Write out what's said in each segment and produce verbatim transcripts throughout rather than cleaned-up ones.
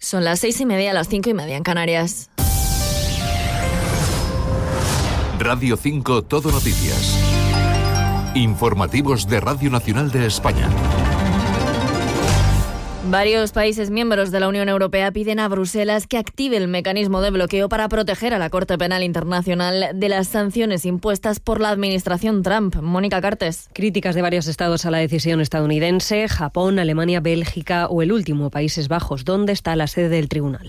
Son las seis y media, las cinco y media en Canarias. Radio cinco Todo Noticias. Informativos de Radio Nacional de España. Varios países miembros de la Unión Europea piden a Bruselas que active el mecanismo de bloqueo para proteger a la Corte Penal Internacional de las sanciones impuestas por la administración Trump. Mónica Cartes. Críticas de varios estados a la decisión estadounidense, Japón, Alemania, Bélgica o el último, Países Bajos, donde está la sede del tribunal.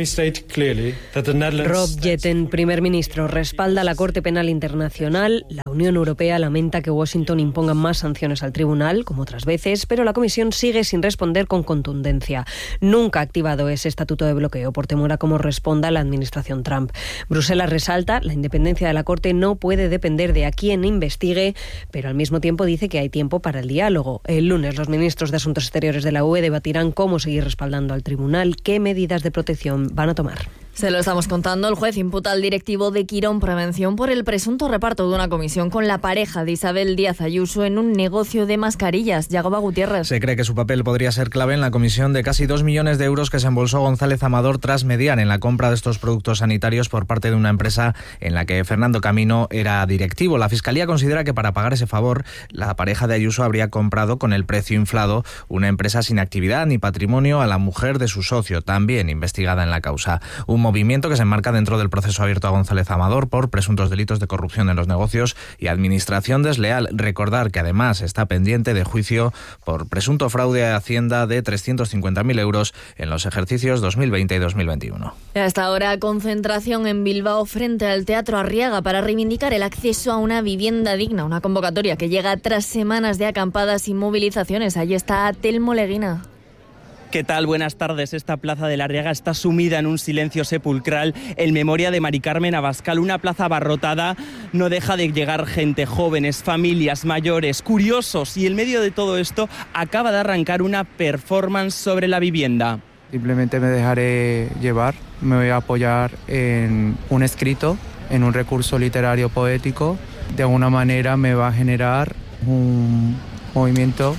Rob Jetten, primer ministro, respalda a la Corte Penal Internacional. La Unión Europea lamenta que Washington imponga más sanciones al tribunal, como otras veces, pero la Comisión sigue sin responder con contundencia. Nunca ha activado ese estatuto de bloqueo por temor a cómo responda la administración Trump. Bruselas resalta, la independencia de la Corte no puede depender de a quién investigue, pero al mismo tiempo dice que hay tiempo para el diálogo. El lunes los ministros de Asuntos Exteriores de la U E debatirán cómo seguir respaldando al tribunal, qué medidas de protección van a tomar. Se lo estamos contando. El juez imputa al directivo de Quirón Prevención por el presunto reparto de una comisión con la pareja de Isabel Díaz Ayuso en un negocio de mascarillas. Yagoba Gutiérrez. Se cree que su papel podría ser clave en la comisión de casi dos millones de euros que se embolsó González Amador tras mediar en la compra de estos productos sanitarios por parte de una empresa en la que Fernando Camino era directivo. La Fiscalía considera que para pagar ese favor, la pareja de Ayuso habría comprado con el precio inflado una empresa sin actividad ni patrimonio a la mujer de su socio, también investigada en la causa. Un movimiento que se enmarca dentro del proceso abierto a González Amador por presuntos delitos de corrupción en los negocios y administración desleal. Recordar que además está pendiente de juicio por presunto fraude a Hacienda de trescientos cincuenta mil euros en los ejercicios dos mil veinte y dos mil veintiuno. Hasta ahora, concentración en Bilbao frente al Teatro Arriaga para reivindicar el acceso a una vivienda digna, una convocatoria que llega tras semanas de acampadas y movilizaciones. Allí está Telmo Leguina. ¿Qué tal? Buenas tardes. Esta plaza de la Arriaga está sumida en un silencio sepulcral en memoria de Mari Carmen Abascal. Una plaza abarrotada, no deja de llegar gente, jóvenes, familias, mayores, curiosos. Y en medio de todo esto acaba de arrancar una performance sobre la vivienda. Simplemente me dejaré llevar, me voy a apoyar en un escrito, en un recurso literario poético. De alguna manera me va a generar un movimiento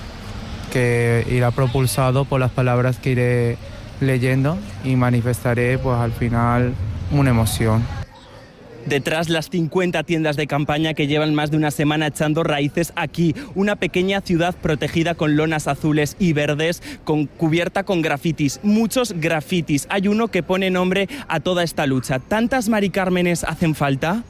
que irá propulsado por las palabras que iré leyendo y manifestaré pues al final una emoción. Detrás las cincuenta tiendas de campaña que llevan más de una semana echando raíces aquí, una pequeña ciudad protegida con lonas azules y verdes, con, cubierta con grafitis, muchos grafitis. Hay uno que pone nombre a toda esta lucha. ¿Tantas Mari Cármenes hacen falta?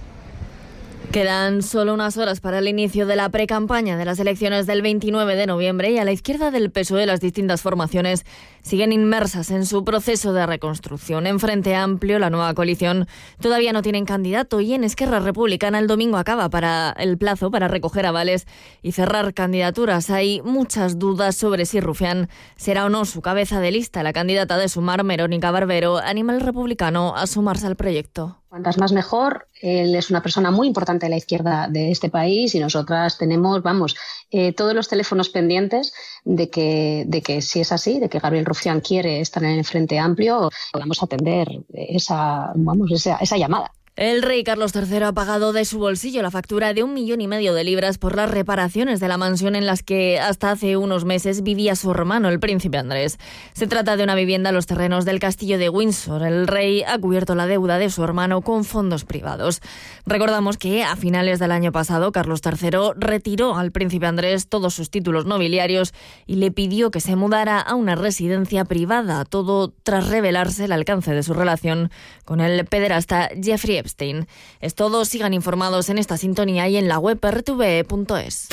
Quedan solo unas horas para el inicio de la precampaña de las elecciones del veintinueve de noviembre y a la izquierda del P S O E las distintas formaciones siguen inmersas en su proceso de reconstrucción. En Frente Amplio, la nueva coalición todavía no tienen candidato y en Esquerra Republicana el domingo acaba para el plazo para recoger avales y cerrar candidaturas. Hay muchas dudas sobre si Rufián será o no su cabeza de lista. La candidata de Sumar, Verónica Barbero, anima al republicano a sumarse al proyecto. Cuantas más mejor. Él es una persona muy importante de la izquierda de este país y nosotras tenemos, vamos, eh, todos los teléfonos pendientes de que, de que si es así, de que Gabriel Rufián quiere estar en el Frente Amplio, podamos atender esa, vamos, esa, esa llamada. El rey Carlos tercero ha pagado de su bolsillo la factura de un millón y medio de libras por las reparaciones de la mansión en las que hasta hace unos meses vivía su hermano, el príncipe Andrés. Se trata de una vivienda en los terrenos del castillo de Windsor. El rey ha cubierto la deuda de su hermano con fondos privados. Recordamos que a finales del año pasado Carlos tercero retiró al príncipe Andrés todos sus títulos nobiliarios y le pidió que se mudara a una residencia privada, todo tras revelarse el alcance de su relación con el pederasta Jeffrey Epstein. Es todo, sigan informados en esta sintonía y en la web r t v e punto es.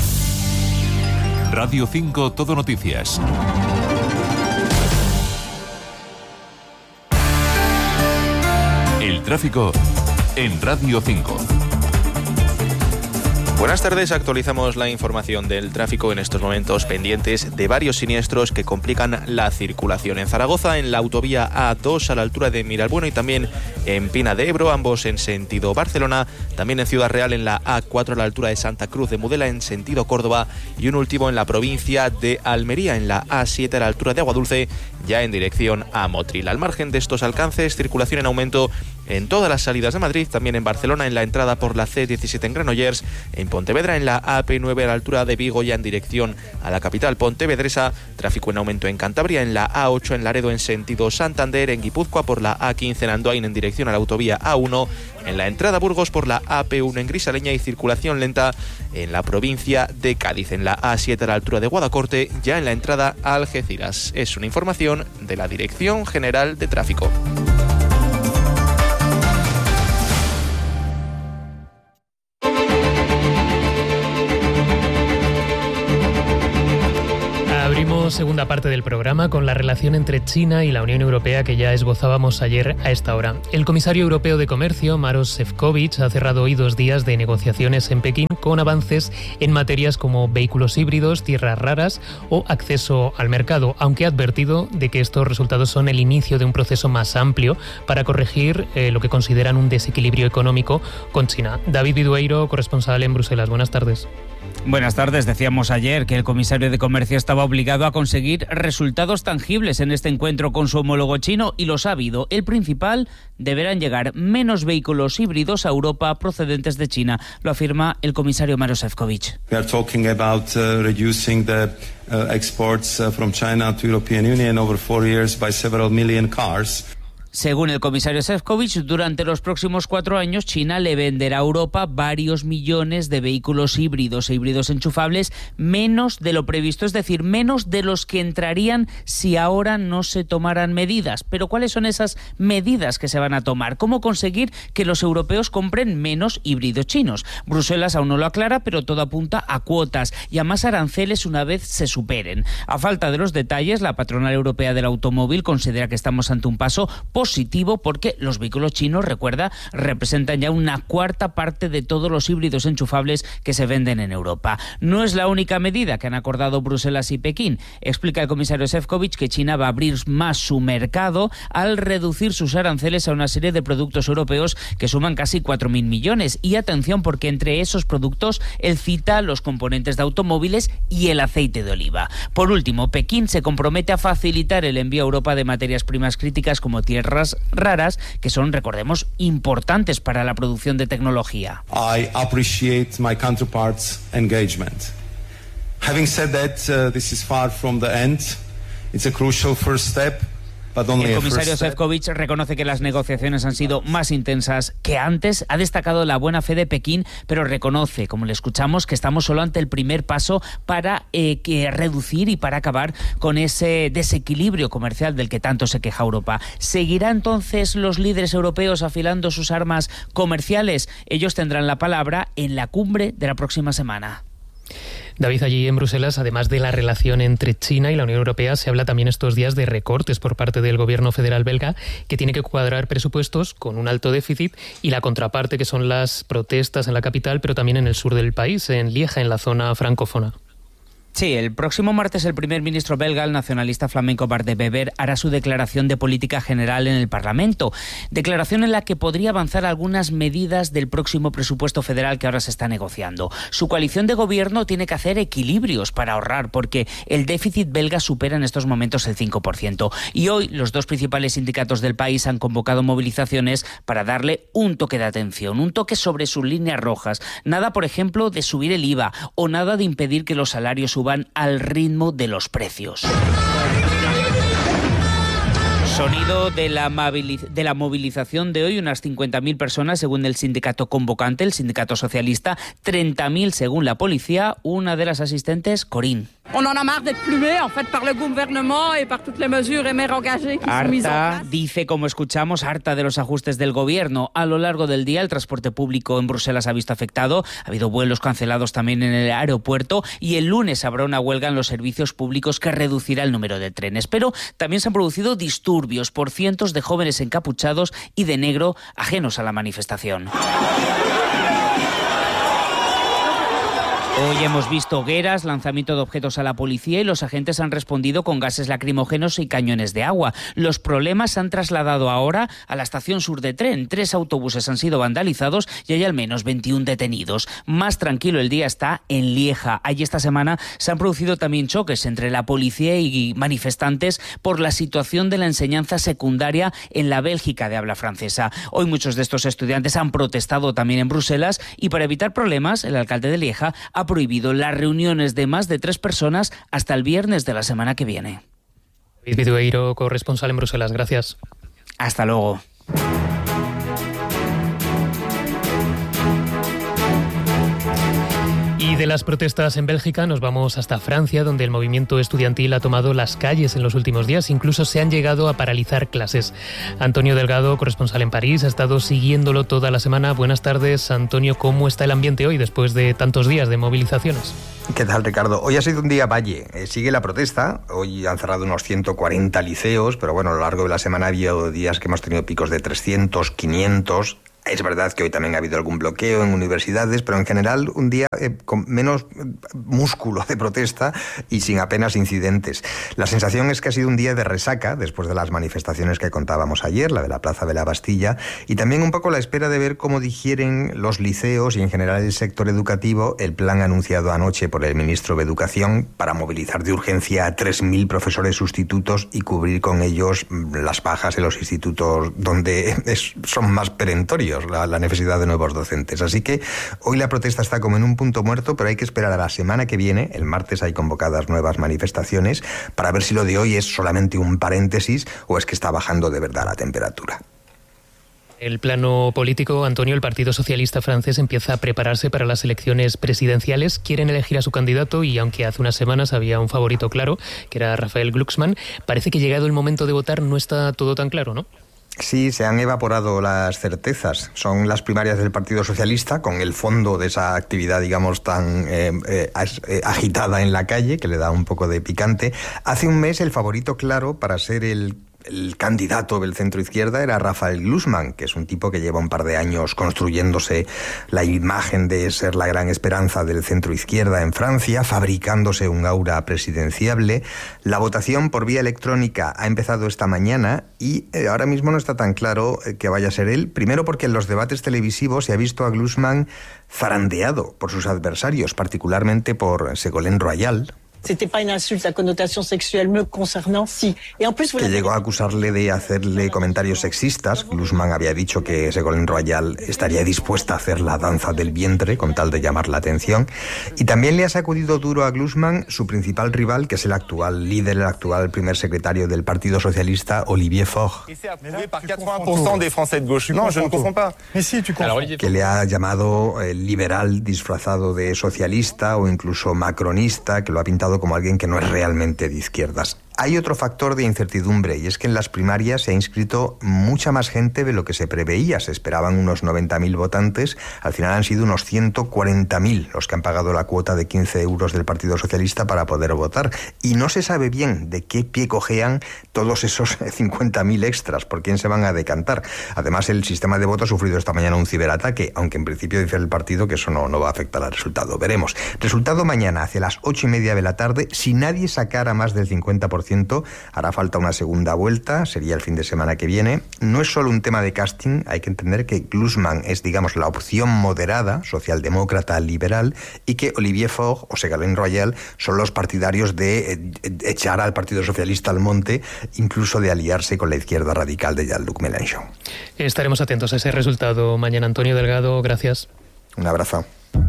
Radio cinco Todo Noticias. El tráfico en Radio cinco. Buenas tardes, actualizamos la información del tráfico en estos momentos pendientes de varios siniestros que complican la circulación. En Zaragoza, en la autovía A dos a la altura de Miralbueno y también en Pina de Ebro, ambos en sentido Barcelona. También en Ciudad Real en la A cuatro a la altura de Santa Cruz de Mudela en sentido Córdoba. Y un último en la provincia de Almería en la A siete a la altura de Aguadulce, ya en dirección a Motril. Al margen de estos alcances, circulación en aumento en todas las salidas de Madrid, también en Barcelona en la entrada por la ce diecisiete en Granollers, en Pontevedra en la a pe nueve a la altura de Vigo ya en dirección a la capital pontevedresa, tráfico en aumento en Cantabria en la a ocho en Laredo en sentido Santander, en Guipúzcoa por la a quince en Andoain en dirección a la autovía a uno, en la entrada a Burgos por la a pe uno en Grisaleña y circulación lenta en la provincia de Cádiz, en la a siete a la altura de Guadacorte, ya en la entrada a Algeciras. Es una información de la Dirección General de Tráfico. Abrimos segunda parte del programa con la relación entre China y la Unión Europea que ya esbozábamos ayer a esta hora. El comisario europeo de Comercio, Maroš Šefčovič, ha cerrado hoy dos días de negociaciones en Pekín con avances en materias como vehículos híbridos, tierras raras o acceso al mercado, aunque ha advertido de que estos resultados son el inicio de un proceso más amplio para corregir eh, lo que consideran un desequilibrio económico con China. David Vidueiro, corresponsal en Bruselas. Buenas tardes. Buenas tardes. Decíamos ayer que el comisario de Comercio estaba obligado a conseguir resultados tangibles en este encuentro con su homólogo chino y los ha habido. El principal, deberán llegar menos vehículos híbridos a Europa procedentes de China, lo afirma el comisario Maroš Šefčovič. We are talking about uh, reducing the uh, exports uh, from China to European Union over four years by several million cars. Según el comisario Šefčovič, durante los próximos cuatro años China le venderá a Europa varios millones de vehículos híbridos e híbridos enchufables, menos de lo previsto, es decir, menos de los que entrarían si ahora no se tomaran medidas. Pero ¿cuáles son esas medidas que se van a tomar? ¿Cómo conseguir que los europeos compren menos híbridos chinos? Bruselas aún no lo aclara, pero todo apunta a cuotas y a más aranceles una vez se superen. A falta de los detalles, la patronal europea del automóvil considera que estamos ante un paso positivo porque los vehículos chinos, recuerda, representan ya una cuarta parte de todos los híbridos enchufables que se venden en Europa. No es la única medida que han acordado Bruselas y Pekín. Explica el comisario Šefčovič que China va a abrir más su mercado al reducir sus aranceles a una serie de productos europeos que suman casi cuatro mil millones. Y atención, porque entre esos productos él cita los componentes de automóviles y el aceite de oliva. Por último, Pekín se compromete a facilitar el envío a Europa de materias primas críticas como tierras raras, que son, recordemos, importantes para la producción de tecnología. I appreciate my counterparts' engagement. Having said that, uh, this is far from the end. It's a crucial first step. El comisario Šefčovič reconoce que las negociaciones han sido más intensas que antes, ha destacado la buena fe de Pekín, pero reconoce, como le escuchamos, que estamos solo ante el primer paso para eh, que reducir y para acabar con ese desequilibrio comercial del que tanto se queja Europa. ¿Seguirán entonces los líderes europeos afilando sus armas comerciales? Ellos tendrán la palabra en la cumbre de la próxima semana. David, allí en Bruselas, además de la relación entre China y la Unión Europea, se habla también estos días de recortes por parte del gobierno federal belga, que tiene que cuadrar presupuestos con un alto déficit, y la contraparte, que son las protestas en la capital, pero también en el sur del país, en Lieja, en la zona francófona. Sí, el próximo martes el primer ministro belga, el nacionalista flamenco Bart de Wever, hará su declaración de política general en el Parlamento. Declaración en la que podría avanzar algunas medidas del próximo presupuesto federal que ahora se está negociando. Su coalición de gobierno tiene que hacer equilibrios para ahorrar, porque el déficit belga supera en estos momentos el cinco por ciento. Y hoy los dos principales sindicatos del país han convocado movilizaciones para darle un toque de atención, un toque sobre sus líneas rojas. Nada, por ejemplo, de subir el I V A o nada de impedir que los salarios suban van al ritmo de los precios. Sonido de la, de la movilización de hoy, unas cincuenta mil personas según el sindicato convocante, el sindicato socialista, treinta mil según la policía. Una de las asistentes, Corín. Harta, dice, como escuchamos, harta de los ajustes del gobierno. A lo largo del día el transporte público en Bruselas ha visto afectado, ha habido vuelos cancelados también en el aeropuerto y el lunes habrá una huelga en los servicios públicos que reducirá el número de trenes. Pero también se han producido disturbios por cientos de jóvenes encapuchados y de negro ajenos a la manifestación. Hoy hemos visto hogueras, lanzamiento de objetos a la policía y los agentes han respondido con gases lacrimógenos y cañones de agua. Los problemas se han trasladado ahora a la estación sur de tren. Tres autobuses han sido vandalizados y hay al menos veintiún detenidos. Más tranquilo el día está en Lieja. Allí esta semana se han producido también choques entre la policía y manifestantes por la situación de la enseñanza secundaria en la Bélgica de habla francesa. Hoy muchos de estos estudiantes han protestado también en Bruselas y para evitar problemas, el alcalde de Lieja ha prohibido las reuniones de más de tres personas hasta el viernes de la semana que viene. David Vidueiro, corresponsal en Bruselas. Gracias. Hasta luego. Y de las protestas en Bélgica nos vamos hasta Francia, donde el movimiento estudiantil ha tomado las calles en los últimos días. Incluso se han llegado a paralizar clases. Antonio Delgado, corresponsal en París, ha estado siguiéndolo toda la semana. Buenas tardes, Antonio. ¿Cómo está el ambiente hoy después de tantos días de movilizaciones? ¿Qué tal, Ricardo? Hoy ha sido un día valle. Eh, sigue la protesta. Hoy han cerrado unos ciento cuarenta liceos, pero bueno, a lo largo de la semana ha habido días que hemos tenido picos de trescientos, quinientos... Es verdad que hoy también ha habido algún bloqueo en universidades, pero en general un día eh, con menos músculo de protesta y sin apenas incidentes. La sensación es que ha sido un día de resaca después de las manifestaciones que contábamos ayer, la de la Plaza de la Bastilla, y también un poco la espera de ver cómo digieren los liceos y en general el sector educativo el plan anunciado anoche por el ministro de Educación para movilizar de urgencia a tres mil profesores sustitutos y cubrir con ellos las bajas en los institutos donde es, son más perentorios. La, la necesidad de nuevos docentes. Así que hoy la protesta está como en un punto muerto, pero hay que esperar a la semana que viene. El martes hay convocadas nuevas manifestaciones para ver si lo de hoy es solamente un paréntesis o es que está bajando de verdad la temperatura. El plano político, Antonio, el Partido Socialista francés empieza a prepararse para las elecciones presidenciales. Quieren elegir a su candidato y aunque hace unas semanas había un favorito claro, que era Raphael Glucksmann, parece que llegado el momento de votar no está todo tan claro, ¿no? Sí, se han evaporado las certezas. Son las primarias del Partido Socialista, con el fondo de esa actividad, digamos, tan eh, eh, agitada en la calle, que le da un poco de picante. Hace un mes el favorito claro para ser el El candidato del centro izquierda era Raphael Glucksmann, que es un tipo que lleva un par de años construyéndose la imagen de ser la gran esperanza del centro izquierda en Francia, fabricándose un aura presidenciable. La votación por vía electrónica ha empezado esta mañana y eh, ahora mismo no está tan claro eh, que vaya a ser él. Primero porque en los debates televisivos se ha visto a Glucksmann zarandeado por sus adversarios, particularmente por Ségolène Royal. C'était pas une insulte à connotation sexuelle me concernant, sí. Et en plus, que llegó a acusarle de hacerle comentarios sexistas. Glucksmann había dicho que Ségolène Royal estaría dispuesta a hacer la danza del vientre con tal de llamar la atención. Y también le ha sacudido duro a Glucksmann su principal rival, que es el actual líder, el actual primer secretario del Partido Socialista, Olivier Faure. Que le ha llamado eh, liberal disfrazado de socialista o incluso macronista, que lo ha pintado como alguien que no es realmente de izquierdas. Hay otro factor de incertidumbre y es que en las primarias se ha inscrito mucha más gente de lo que se preveía. Se esperaban unos noventa mil votantes, al final han sido unos ciento cuarenta mil los que han pagado la cuota de quince euros del Partido Socialista para poder votar. Y no se sabe bien de qué pie cojean todos esos cincuenta mil extras, por quién se van a decantar. Además, el sistema de voto ha sufrido esta mañana un ciberataque, aunque en principio dice el partido que eso no, no va a afectar al resultado. Veremos. Resultado mañana hacia las ocho y media de la tarde. Si nadie sacara más del cincuenta por ciento, hará falta una segunda vuelta, sería el fin de semana que viene. No es solo un tema de casting, hay que entender que Glucksmann es, digamos, la opción moderada, socialdemócrata, liberal, y que Olivier Faure o Ségolène Royal son los partidarios de echar al Partido Socialista al monte, incluso de aliarse con la izquierda radical de Jean-Luc Mélenchon. Estaremos atentos a ese resultado mañana. Antonio Delgado, gracias. Un abrazo.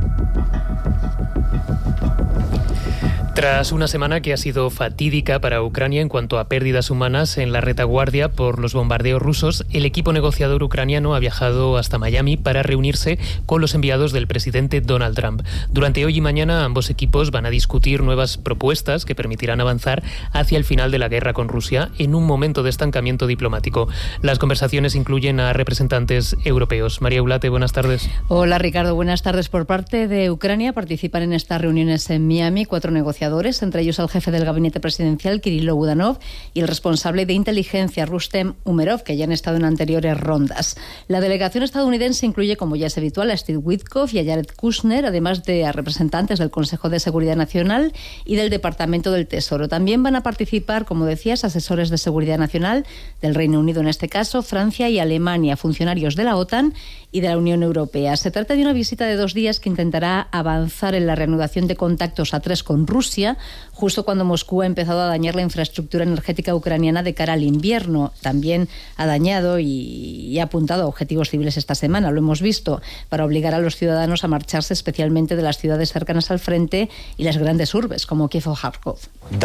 Tras una semana que ha sido fatídica para Ucrania en cuanto a pérdidas humanas en la retaguardia por los bombardeos rusos, el equipo negociador ucraniano ha viajado hasta Miami para reunirse con los enviados del presidente Donald Trump. Durante hoy y mañana ambos equipos van a discutir nuevas propuestas que permitirán avanzar hacia el final de la guerra con Rusia en un momento de estancamiento diplomático. Las conversaciones incluyen a representantes europeos. María Eulate, buenas tardes. Hola Ricardo, buenas tardes. Por parte de Ucrania participan en estas reuniones en Miami cuatro negociadores negociadores, entre ellos el jefe del gabinete presidencial, Kirilo Budanov, y el responsable de inteligencia, Rustem Umerov, que ya han estado en anteriores rondas. La delegación estadounidense incluye, como ya es habitual, a Steve Witkoff y a Jared Kushner, además de a representantes del Consejo de Seguridad Nacional y del Departamento del Tesoro. También van a participar, como decías, asesores de seguridad nacional del Reino Unido, en este caso, Francia y Alemania, funcionarios de la OTAN y de la Unión Europea. Se trata de una visita de dos días que intentará avanzar en la reanudación de contactos a tres con Rusia, justo cuando Moscú ha empezado a dañar la infraestructura energética ucraniana de cara al invierno. También ha dañado y, y ha apuntado a objetivos civiles esta semana, lo hemos visto, para obligar a los ciudadanos a marcharse, especialmente de las ciudades cercanas al frente y las grandes urbes, como Kiev o Kharkov.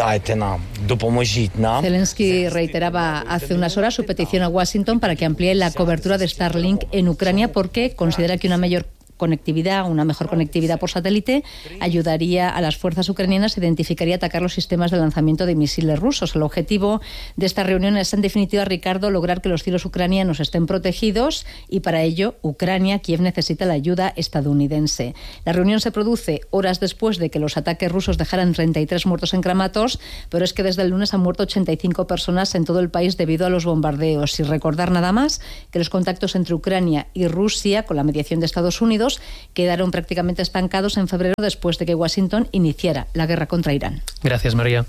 Zelensky reiteraba hace unas horas su petición a Washington para que amplíe la cobertura de Starlink en Ucrania, porque considera que una mayor conectividad, una mejor conectividad por satélite ayudaría a las fuerzas ucranianas, identificaría y atacar los sistemas de lanzamiento de misiles rusos. El objetivo de esta reunión es, en definitiva, Ricardo, lograr que los cielos ucranianos estén protegidos, y para ello Ucrania, Kiev, necesita la ayuda estadounidense. La reunión se produce horas después de que los ataques rusos dejaran treinta y tres muertos en Kramatorsk, pero es que desde el lunes han muerto ochenta y cinco personas en todo el país debido a los bombardeos. Y recordar nada más que los contactos entre Ucrania y Rusia, con la mediación de Estados Unidos, quedaron prácticamente estancados en febrero, después de que Washington iniciara la guerra contra Irán. Gracias, María.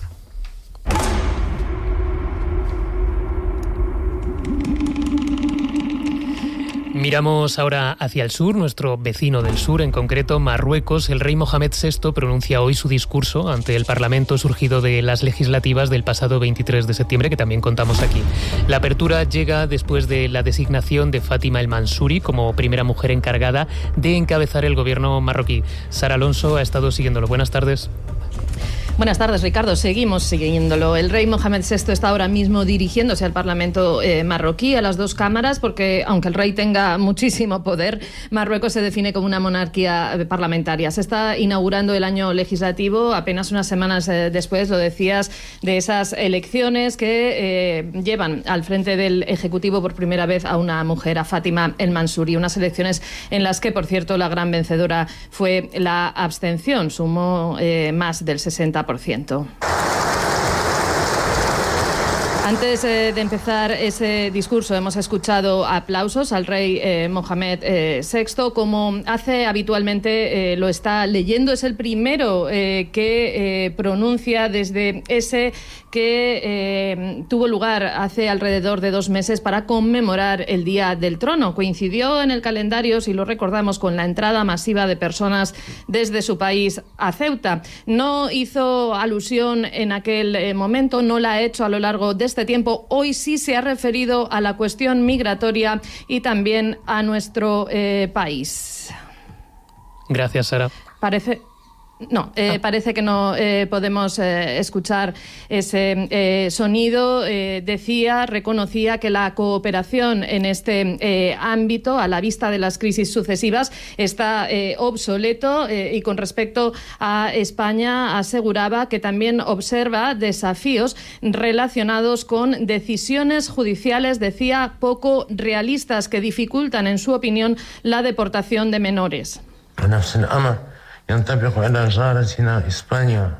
Miramos ahora hacia el sur, nuestro vecino del sur, en concreto Marruecos. El rey Mohamed sexto pronuncia hoy su discurso ante el Parlamento surgido de las legislativas del pasado veintitrés de septiembre, que también contamos aquí. La apertura llega después de la designación de Fátima El Mansouri como primera mujer encargada de encabezar el gobierno marroquí. Sara Alonso ha estado siguiéndolo. Buenas tardes. Buenas tardes, Ricardo. Seguimos siguiéndolo. El rey Mohamed sexto está ahora mismo dirigiéndose al Parlamento eh, marroquí, a las dos cámaras, porque aunque el rey tenga muchísimo poder, Marruecos se define como una monarquía parlamentaria. Se está inaugurando el año legislativo apenas unas semanas eh, después, lo decías, de esas elecciones que eh, llevan al frente del Ejecutivo por primera vez a una mujer, a Fátima El Mansouri. Unas elecciones en las que, por cierto, la gran vencedora fue la abstención. Sumó eh, más del sesenta por ciento. Antes eh, de empezar ese discurso hemos escuchado aplausos al rey eh, Mohamed eh, sexto, como hace habitualmente, eh, lo está leyendo. Es el primero eh, que eh, pronuncia desde ese que eh, tuvo lugar hace alrededor de dos meses para conmemorar el Día del Trono. Coincidió en el calendario, si lo recordamos, con la entrada masiva de personas desde su país a Ceuta. No hizo alusión en aquel eh, momento, no la ha hecho a lo largo de este tiempo. Hoy sí se ha referido a la cuestión migratoria y también a nuestro eh, país. Gracias, Sara. Parece... No, eh, ah. parece que no eh, podemos eh, escuchar ese eh, sonido. Eh, decía, reconocía que la cooperación en este eh, ámbito, a la vista de las crisis sucesivas, está eh, obsoleto eh, y con respecto a España aseguraba que también observa desafíos relacionados con decisiones judiciales, decía, poco realistas, que dificultan, en su opinión, la deportación de menores. ينطبق على جارتنا إسبانيا.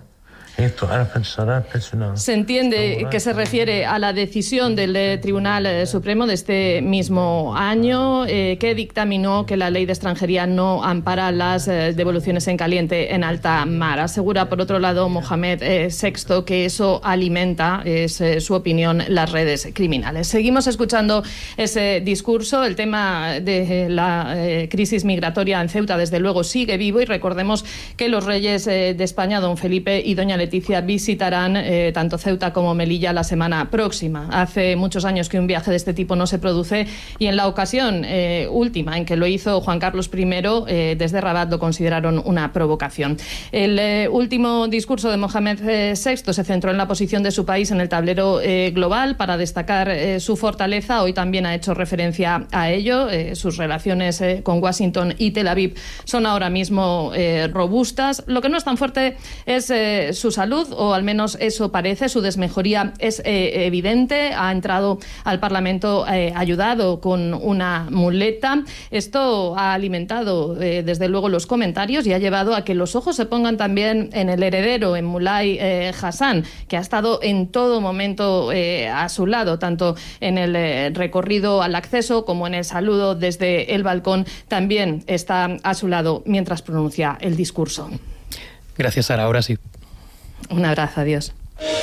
Se entiende que se refiere a la decisión del eh, Tribunal eh, Supremo de este mismo año, eh, que dictaminó que la ley de extranjería no ampara las eh, devoluciones en caliente en alta mar. Asegura, por otro lado, Mohamed eh, sexto, que eso alimenta, es eh, su opinión, las redes criminales. Seguimos escuchando ese discurso. El tema de eh, la eh, crisis migratoria en Ceuta, desde luego, sigue vivo, y recordemos que los reyes eh, de España, don Felipe y doña Leticia, visitarán eh, tanto Ceuta como Melilla la semana próxima. Hace muchos años que un viaje de este tipo no se produce, y en la ocasión eh, última en que lo hizo Juan Carlos primero, eh, desde Rabat lo consideraron una provocación. El eh, último discurso de Mohamed eh, sexto se centró en la posición de su país en el tablero eh, global, para destacar eh, su fortaleza. Hoy también ha hecho referencia a ello. Eh, sus relaciones eh, con Washington y Tel Aviv son ahora mismo eh, robustas. Lo que no es tan fuerte es eh, su su salud, o al menos eso parece. Su desmejoría es eh, evidente. Ha entrado al Parlamento eh, ayudado con una muleta. Esto ha alimentado eh, desde luego los comentarios y ha llevado a que los ojos se pongan también en el heredero, en Mulay eh, Hassan, que ha estado en todo momento eh, a su lado, tanto en el eh, recorrido al acceso como en el saludo desde el balcón. También está a su lado mientras pronuncia el discurso. Gracias, Sara. Ahora sí. Un abrazo. Adiós.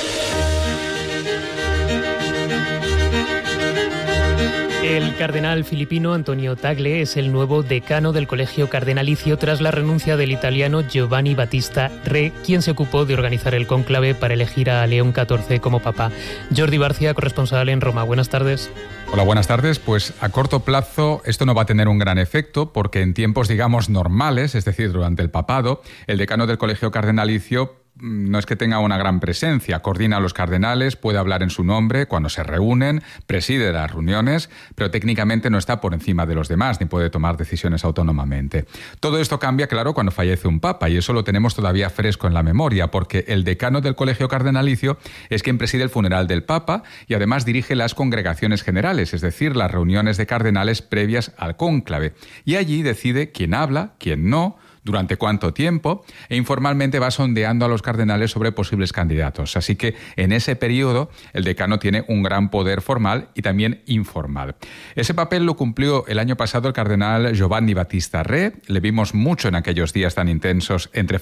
El cardenal filipino Antonio Tagle es el nuevo decano del Colegio Cardenalicio tras la renuncia del italiano Giovanni Battista Re, quien se ocupó de organizar el cónclave para elegir a León catorce como papa. Jordi Barcia, corresponsal en Roma. Buenas tardes. Hola, buenas tardes. Pues a corto plazo esto no va a tener un gran efecto porque en tiempos, digamos, normales, es decir, durante el papado, el decano del Colegio Cardenalicio no es que tenga una gran presencia, coordina a los cardenales, puede hablar en su nombre cuando se reúnen, preside las reuniones, pero técnicamente no está por encima de los demás ni puede tomar decisiones autónomamente. Todo esto cambia, claro, cuando fallece un papa y eso lo tenemos todavía fresco en la memoria porque el decano del Colegio Cardenalicio es quien preside el funeral del papa y además dirige las congregaciones generales, es decir, las reuniones de cardenales previas al cónclave. Y allí decide quién habla, quién no, durante cuánto tiempo, e informalmente va sondeando a los cardenales sobre posibles candidatos. Así que en ese periodo el decano tiene un gran poder formal y también informal. Ese papel lo cumplió el año pasado el cardenal Giovanni Battista Re. Le vimos mucho en aquellos días tan intensos entre